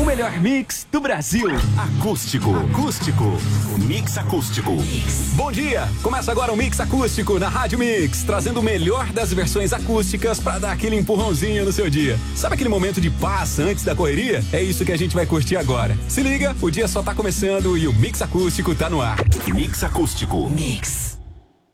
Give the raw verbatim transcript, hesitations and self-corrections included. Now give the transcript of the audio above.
O melhor mix do Brasil. Acústico. Acústico. O Mix Acústico. Mix. Bom dia. Começa agora o Mix Acústico na Rádio Mix, trazendo o melhor das versões acústicas pra dar aquele empurrãozinho no seu dia. Sabe aquele momento de paz antes da correria? É isso que a gente vai curtir agora. Se liga, o dia só tá começando e o Mix Acústico tá no ar. Mix Acústico. Mix.